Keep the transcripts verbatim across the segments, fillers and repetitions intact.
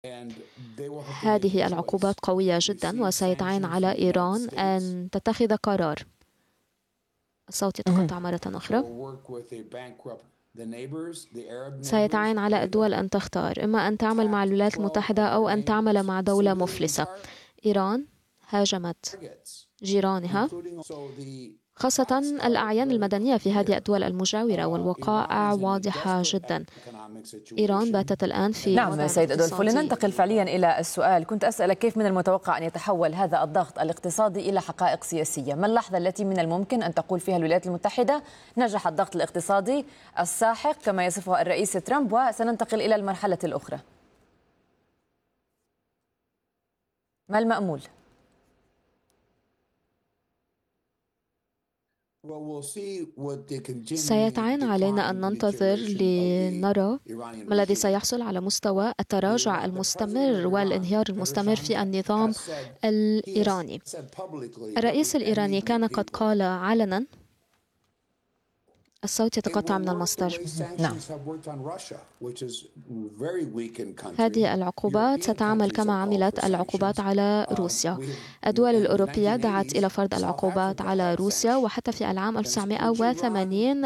هذه العقوبات قوية جدا وسيتعين على إيران أن تتخذ قرار. الصوت يتقطع مرة أخرى. سيتعين على الدول أن تختار، إما أن تعمل مع الولايات المتحدة أو أن تعمل مع دولة مفلسة. إيران هاجمت جيرانها، خاصة الأعيان المدنية في هذه الدول المجاورة، والوقائع واضحة جدا. إيران باتت الآن في نعم سيد أدولفو، لننتقل فعليا إلى السؤال. كنت أسألك كيف من المتوقع أن يتحول هذا الضغط الاقتصادي إلى حقائق سياسية؟ ما اللحظة التي من الممكن أن تقول فيها الولايات المتحدة نجح الضغط الاقتصادي الساحق كما يصفه الرئيس ترامب، وسننتقل إلى المرحلة الأخرى؟ ما المأمول؟ سيتعين علينا أن ننتظر لنرى ما الذي سيحصل على مستوى التراجع المستمر والانهيار المستمر في النظام الإيراني. الرئيس الإيراني كان قد قال علنا، الصوت يتقطع من المصدر. نعم. هذه العقوبات ستعمل كما عملت العقوبات على روسيا. الدول الأوروبية دعت إلى فرض العقوبات على روسيا، وحتى في العام ألف وتسعمائة وثمانين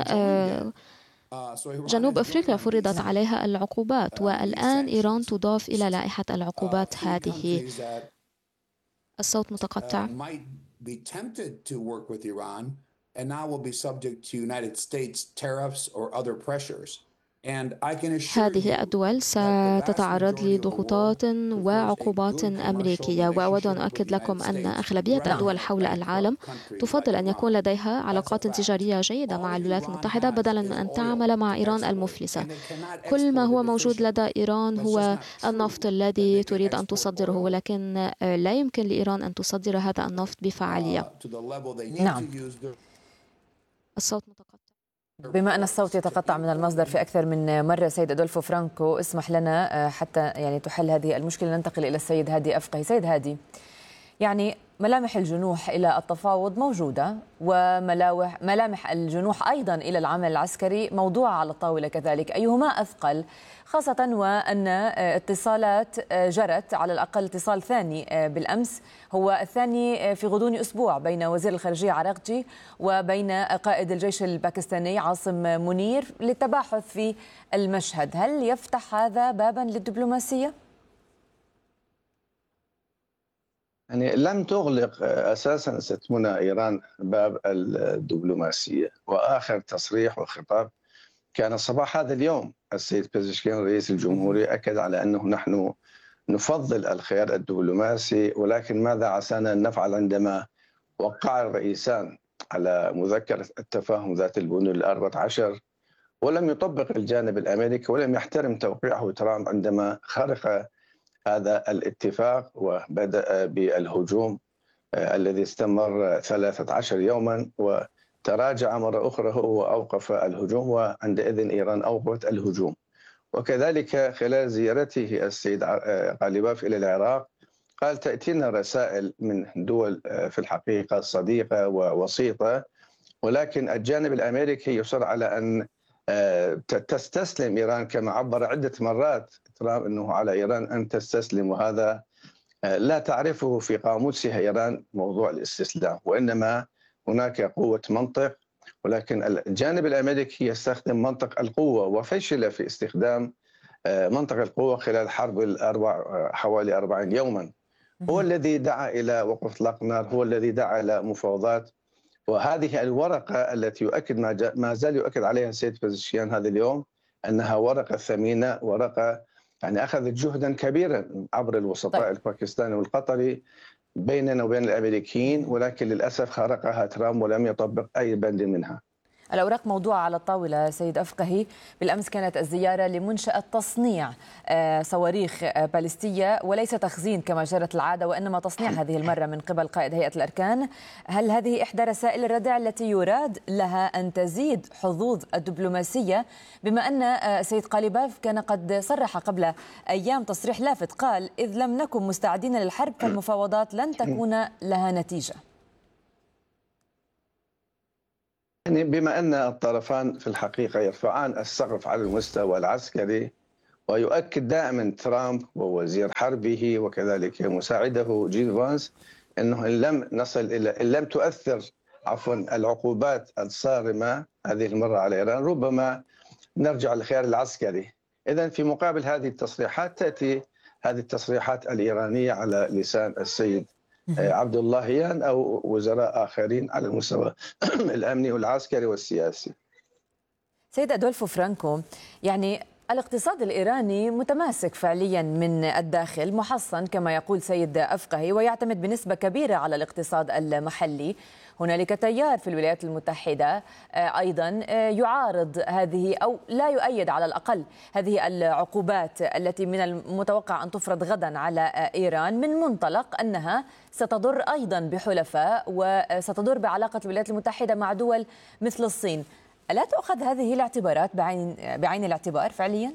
جنوب أفريقيا فرضت عليها العقوبات، والآن إيران تضاف إلى لائحة العقوبات هذه. الصوت متقطع. and now will be subject to United States tariffs or other pressures. هذه الدول ستتعرض لضغوطات وعقوبات أمريكية، وأود أن أؤكد لكم أن أغلبية الدول حول العالم تفضل أن يكون لديها علاقات تجارية جيدة مع الولايات المتحدة بدلا من أن تعمل مع إيران المفلسة. كل ما هو موجود لدى إيران هو النفط الذي تريد أن تصدره، ولكن لا يمكن لإيران أن تصدر هذا النفط بفعالية. نعم. الصوت متقطع. بما أن الصوت يتقطع من المصدر في أكثر من مرة سيد أدولفو فرانكو، اسمح لنا حتى يعني تحل هذه المشكلة ننتقل إلى السيد هادي أفقهي. سيد هادي، يعني ملامح الجنوح إلى التفاوض موجودة، وملامح ملامح الجنوح أيضا إلى العمل العسكري موضوعة على الطاولة كذلك، أيهما أثقل؟ خاصة وأن اتصالات جرت، على الأقل اتصال ثاني بالأمس هو الثاني في غضون أسبوع بين وزير الخارجية عراقجي وبين قائد الجيش الباكستاني عاصم منير للتباحث في المشهد. هل يفتح هذا بابا للدبلوماسية؟ يعني لم تغلق أساسا ست منى إيران باب الدبلوماسية، وآخر تصريح وخطاب كان صباح هذا اليوم. السيد بيزشكيان رئيس الجمهورية أكد على أنه نحن نفضل الخيار الدبلوماسي، ولكن ماذا عسانا أن نفعل عندما وقع الرئيسان على مذكرة التفاهم ذات البنود الأربعة عشر ولم يطبق الجانب الأمريكي ولم يحترم توقيعه ترامب عندما خرق هذا الاتفاق وبدأ بالهجوم الذي استمر ثلاثة عشر يوما، وتراجع مرة أخرى هو وأوقف الهجوم، وعندئذ إيران أوقفت الهجوم. وكذلك خلال زيارته السيد غالباف إلى العراق قال تأتينا رسائل من دول في الحقيقة صديقة ووسيطة، ولكن الجانب الأمريكي يصر على أن تستسلم إيران، كما عبر عدة مرات ترامب أنه على إيران أن تستسلم، وهذا لا تعرفه في قاموسها إيران موضوع الاستسلام، وإنما هناك قوة منطق، ولكن الجانب الأمريكي يستخدم منطق القوة وفشل في استخدام منطق القوة خلال حرب الأربع حوالي أربعين يوما. هو الذي دعا إلى وقف إطلاق النار، هو الذي دعا إلى مفاوضات، وهذه الورقة التي يؤكد ما زال يؤكد عليها السيد بيزشكيان هذا اليوم أنها ورقة ثمينة، ورقة يعني أخذت جهدا كبيرا عبر الوسطاء طيب. الباكستاني والقطري بيننا وبين الأمريكيين، ولكن للأسف خرقها ترامب ولم يطبق أي بند منها. الأوراق موضوعة على الطاولة سيد أفقهي. بالأمس كانت الزيارة لمنشأة تصنيع صواريخ باليستية وليس تخزين كما جرت العادة، وإنما تصنيع هذه المرة من قبل قائد هيئة الأركان. هل هذه إحدى رسائل الردع التي يراد لها أن تزيد حظوظ الدبلوماسية، بما أن سيد غالباف كان قد صرح قبل أيام تصريح لافت قال إذ لم نكن مستعدين للحرب فالمفاوضات لن تكون لها نتيجة؟ يعني بما أن الطرفان في الحقيقة يرفعان السقف على المستوى العسكري ويؤكد دائما ترامب ووزير حربه وكذلك مساعده جيل فانس أنه إن لم نصل إلى إن لم تؤثر عفوا العقوبات الصارمة هذه المرة على إيران ربما نرجع للخيار العسكري. إذن في مقابل هذه التصريحات تأتي هذه التصريحات الإيرانية على لسان السيد عبد اللهيان أو وزراء آخرين على المستوى الأمني والعسكري والسياسي. سيد أدولفو فرانكو، يعني الاقتصاد الإيراني متماسك فعليا من الداخل، محصن كما يقول سيد أفقهي، ويعتمد بنسبة كبيرة على الاقتصاد المحلي. هنالك تيار في الولايات المتحدة أيضا يعارض هذه أو لا يؤيد على الأقل هذه العقوبات التي من المتوقع أن تفرض غدا على إيران، من منطلق أنها ستضر أيضا بحلفاء وستضر بعلاقة الولايات المتحدة مع دول مثل الصين. ألا تؤخذ هذه الاعتبارات بعين بعين الاعتبار فعليا؟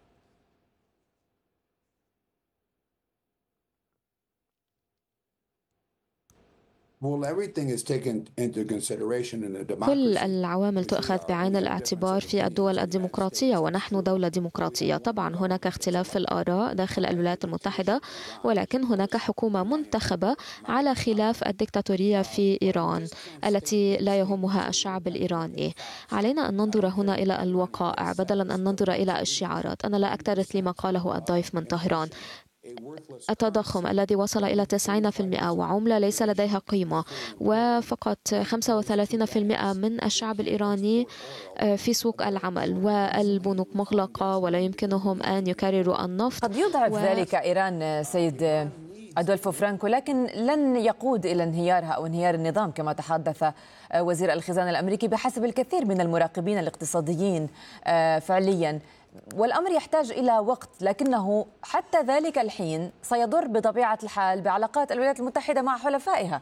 كل العوامل تؤخذ بعين الاعتبار في الدول الديمقراطية، ونحن دولة ديمقراطية. طبعا هناك اختلاف في الآراء داخل الولايات المتحدة، ولكن هناك حكومة منتخبة على خلاف الدكتاتورية في إيران التي لا يهمها الشعب الإيراني. علينا أن ننظر هنا إلى الوقائع بدلا أن ننظر إلى الشعارات. أنا لا أكترث لما قاله الضيف من طهران. التضخم الذي وصل إلى تسعين بالمئة وعملة ليس لديها قيمة، وفقط خمسة وثلاثين بالمئة من الشعب الإيراني في سوق العمل، والبنوك مغلقة ولا يمكنهم أن يكرروا النفط. قد يضعف و... ذلك إيران سيد أدولفو فرانكو، لكن لن يقود إلى انهيارها أو انهيار النظام كما تحدث وزير الخزانة الأمريكي بحسب الكثير من المراقبين الاقتصاديين فعليا. والأمر يحتاج إلى وقت، لكنه حتى ذلك الحين سيضر بطبيعة الحال بعلاقات الولايات المتحدة مع حلفائها.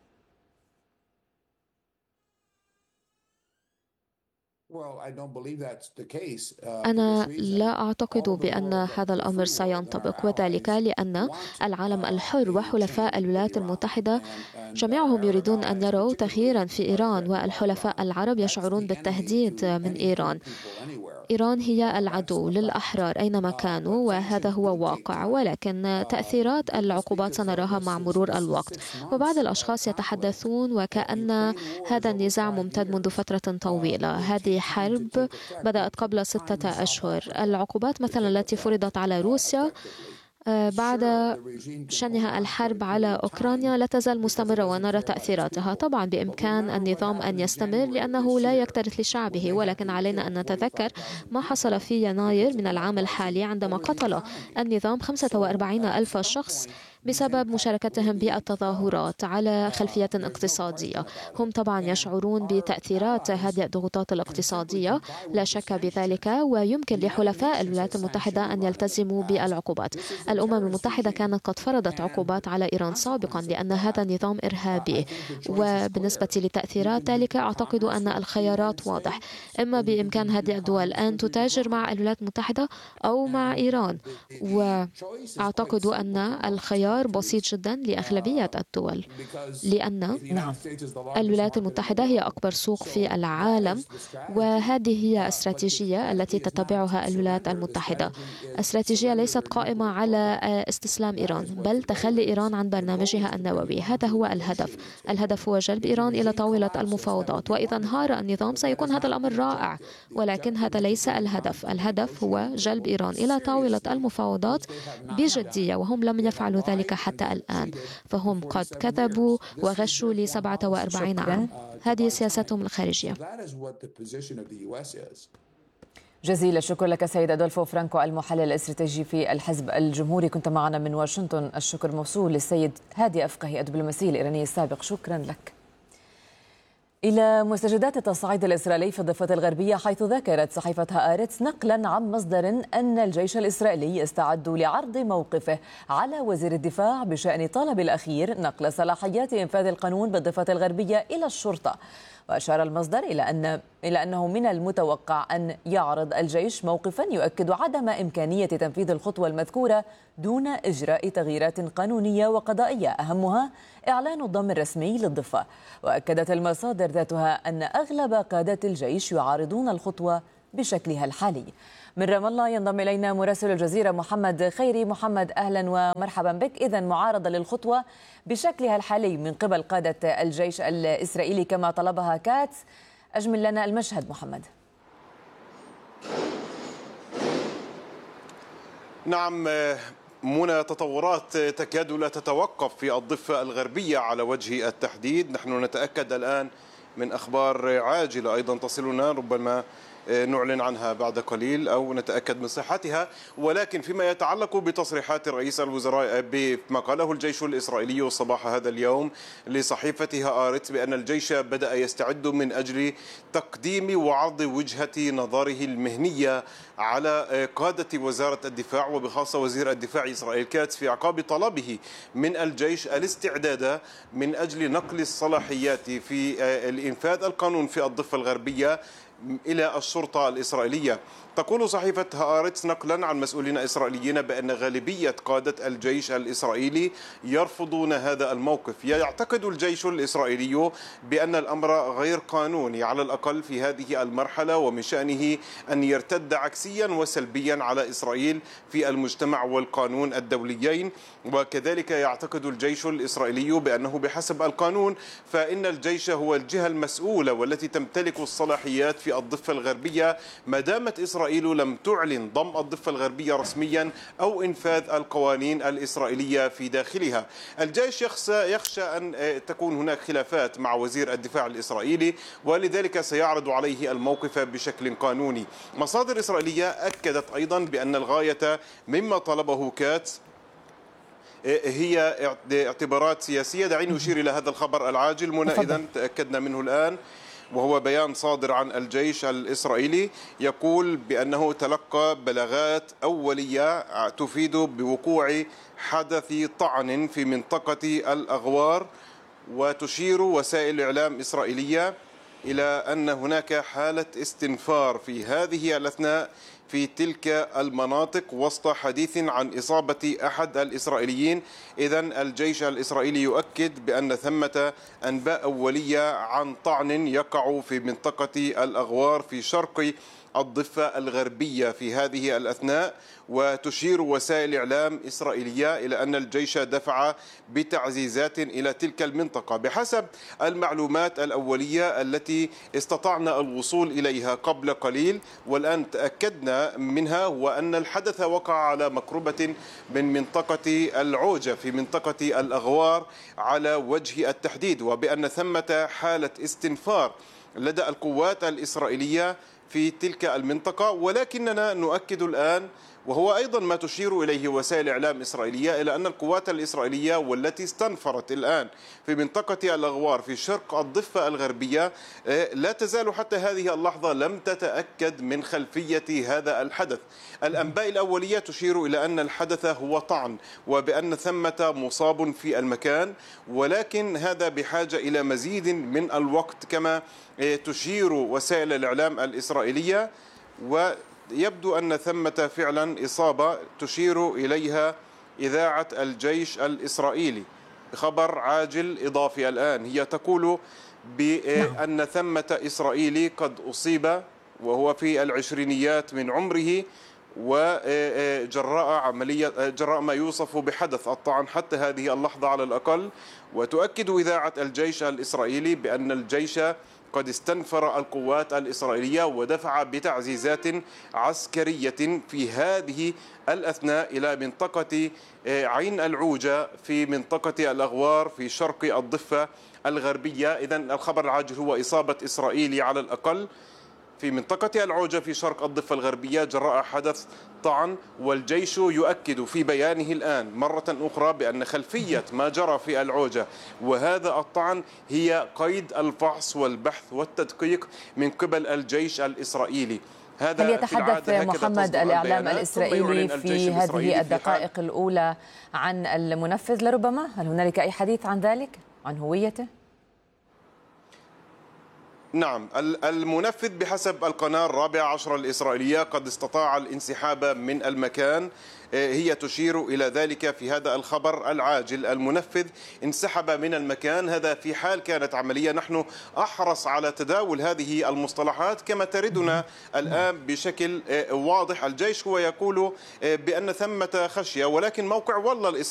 أنا لا أعتقد بأن هذا الأمر سينطبق، وذلك لأن العالم الحر وحلفاء الولايات المتحدة جميعهم يريدون أن يروا تغييرا في إيران، والحلفاء العرب يشعرون بالتهديد من إيران. إيران هي العدو للأحرار أينما كانوا، وهذا هو واقع، ولكن تأثيرات العقوبات سنراها مع مرور الوقت. وبعض الأشخاص يتحدثون وكأن هذا النزاع ممتد منذ فترة طويلة. هذه حرب بدأت قبل ستة أشهر. العقوبات مثلا التي فرضت على روسيا بعد شنها الحرب على أوكرانيا لا تزال مستمرة ونرى تأثيراتها. طبعا بإمكان النظام أن يستمر لأنه لا يكترث لشعبه، ولكن علينا أن نتذكر ما حصل في يناير من العام الحالي عندما قتل النظام خمسة وأربعين ألف شخص بسبب مشاركتهم بالتظاهرات على خلفية اقتصادية. هم طبعا يشعرون بتأثيرات هذه الضغوطات الاقتصادية، لا شك بذلك، ويمكن لحلفاء الولايات المتحدة أن يلتزموا بالعقوبات. الأمم المتحدة كانت قد فرضت عقوبات على إيران سابقا لأن هذا نظام إرهابي، وبالنسبة لتأثيرات ذلك أعتقد أن الخيارات واضح. إما بإمكان هذه الدول أن تتاجر مع الولايات المتحدة أو مع إيران، وأعتقد أن الخيار بسيط جدا لأغلبية الدول، لأن الولايات المتحدة هي أكبر سوق في العالم، وهذه هي استراتيجية التي تتبعها الولايات المتحدة. استراتيجية ليست قائمة على استسلام إيران، بل تخلي إيران عن برنامجها النووي. هذا هو الهدف. الهدف هو جلب إيران إلى طاولة المفاوضات، وإذا انهار النظام سيكون هذا الأمر رائع، ولكن هذا ليس الهدف. الهدف هو جلب إيران إلى طاولة المفاوضات بجدية، وهم لم يفعلوا ذلك حتى الآن، فهم قد كذبوا وغشوا لسبعة وأربعين عام. هذه سياستهم الخارجية. جزيل الشكر لك سيد أدولفو فرانكو، المحلل الاستراتيجي في الحزب الجمهوري، كنت معنا من واشنطن. الشكر موصول للسيد هادي أفقهي الدبلوماسي الإيراني السابق، شكرا لك. إلى مستجدات التصعيد الإسرائيلي في الضفة الغربية، حيث ذكرت صحيفة هآرتس نقلا عن مصدر أن الجيش الإسرائيلي يستعد لعرض موقفه على وزير الدفاع بشأن طلب الأخير نقل صلاحيات إنفاذ القانون بالضفة الغربية إلى الشرطة. وأشار المصدر إلى أن إلى أنه من المتوقع أن يعرض الجيش موقفا يؤكد عدم إمكانية تنفيذ الخطوة المذكورة دون إجراء تغييرات قانونية وقضائية، أهمها إعلان الضم الرسمي للضفة. وأكدت المصادر ذاتها أن أغلب قادة الجيش يعارضون الخطوة بشكلها الحالي. من رام الله ينضم إلينا مراسل الجزيرة محمد خيري. محمد، أهلا ومرحبا بك. إذن معارضة للخطوة بشكلها الحالي من قبل قادة الجيش الإسرائيلي كما طلبها كاتس، أجمل لنا المشهد محمد. نعم منى، تطورات تكاد لا تتوقف في الضفة الغربية على وجه التحديد. نحن نتأكد الآن من أخبار عاجلة أيضا تصلنا، ربما نعلن عنها بعد قليل أو نتأكد من صحتها. ولكن فيما يتعلق بتصريحات رئيس الوزراء بما قاله الجيش الإسرائيلي صباح هذا اليوم لصحيفة هآرتس بأن الجيش بدأ يستعد من أجل تقديم وعرض وجهة نظره المهنية على قادة وزارة الدفاع وبخاصة وزير الدفاع إسرائيل كاتس في أعقاب طلبه من الجيش الاستعداد من أجل نقل الصلاحيات في الإنفاذ القانون في الضفة الغربية إلى الشرطة الإسرائيلية. تقول صحيفة هآرتس نقلا عن مسؤولين إسرائيليين بأن غالبية قادة الجيش الإسرائيلي يرفضون هذا الموقف. يعتقد الجيش الإسرائيلي بأن الأمر غير قانوني على الأقل في هذه المرحلة، ومن شأنه أن يرتد عكسيا وسلبيا على إسرائيل في المجتمع والقانون الدوليين. وكذلك يعتقد الجيش الإسرائيلي بأنه بحسب القانون فإن الجيش هو الجهة المسؤولة والتي تمتلك الصلاحيات في الضفة الغربية ما دامت إسرائيل لم تعلن ضم الضفة الغربية رسميا أو إنفاذ القوانين الإسرائيلية في داخلها. الجيش يخشى, يخشى أن تكون هناك خلافات مع وزير الدفاع الإسرائيلي، ولذلك سيعرض عليه الموقف بشكل قانوني. مصادر إسرائيلية أكدت أيضا بأن الغاية مما طلبه كاتس هي اعتبارات سياسية. دعيني أشير إلى هذا الخبر العاجل منى، إذن تأكدنا منه الآن، وهو بيان صادر عن الجيش الإسرائيلي يقول بأنه تلقى بلاغات أولية تفيد بوقوع حدث طعن في منطقة الأغوار، وتشير وسائل إعلام إسرائيلية إلى أن هناك حالة استنفار في هذه الأثناء في تلك المناطق وسط حديث عن إصابة أحد الإسرائيليين. إذن الجيش الإسرائيلي يؤكد بأن ثمة أنباء أولية عن طعن يقع في منطقة الأغوار في شرق الضفة الغربية في هذه الأثناء. وتشير وسائل إعلام إسرائيلية إلى أن الجيش دفع بتعزيزات إلى تلك المنطقة. بحسب المعلومات الأولية التي استطعنا الوصول إليها قبل قليل والآن تأكدنا منها، وأن الحدث وقع على مقربة من منطقة العوجة في منطقة الأغوار على وجه التحديد، وبأن ثمة حالة استنفار لدى القوات الإسرائيلية في تلك المنطقة. ولكننا نؤكد الآن، وهو أيضا ما تشير إليه وسائل إعلام إسرائيلية، إلى أن القوات الإسرائيلية والتي استنفرت الآن في منطقة الأغوار في شرق الضفة الغربية لا تزال حتى هذه اللحظة لم تتأكد من خلفية هذا الحدث. الأنباء الأولية تشير إلى أن الحدث هو طعن وبأن ثمة مصاب في المكان، ولكن هذا بحاجة إلى مزيد من الوقت كما تشير وسائل الإعلام الإسرائيلية. ويبدو أن ثمة فعلا إصابة تشير إليها إذاعة الجيش الإسرائيلي. خبر عاجل إضافي الآن، هي تقول بأن ثمة إسرائيلي قد أصيب وهو في العشرينيات من عمره، وجراء عملية جراء ما يوصف بحدث الطعن حتى هذه اللحظة على الأقل. وتؤكد إذاعة الجيش الإسرائيلي بأن الجيش قد استنفر القوات الإسرائيلية ودفع بتعزيزات عسكرية في هذه الأثناء إلى منطقة عين العوجة في منطقة الأغوار في شرق الضفة الغربية. إذن الخبر العاجل هو إصابة إسرائيلي على الأقل في منطقة العوجة في شرق الضفة الغربية جراء حدث طعن. والجيش يؤكد في بيانه الآن مرة أخرى بأن خلفية ما جرى في العوجة وهذا الطعن هي قيد الفحص والبحث والتدقيق من قبل الجيش الإسرائيلي. هذا هل يتحدث محمد الإعلام الإسرائيلي في هذه الدقائق الأولى عن المنفذ لربما؟ هل هنالك أي حديث عن ذلك، عن هويته؟ نعم، المنفذ بحسب القناة الرابعة عشر الإسرائيلية قد استطاع الانسحاب من المكان. هي تشير إلى ذلك في هذا الخبر العاجل. المنفذ انسحب من المكان، هذا في حال كانت عملية. نحن أحرص على تداول هذه المصطلحات كما تردنا الآن بشكل واضح. الجيش هو يقول بأن ثمة خشية، ولكن موقع والله